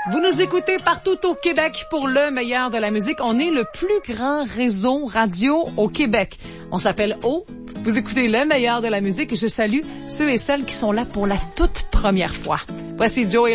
Vous nous écoutez partout au Québec pour le meilleur de la musique. On est le plus grand réseau radio au Québec. On s'appelle O. Vous écoutez le meilleur de la musique et je salue ceux et celles qui sont là pour la toute première fois. Voici Joey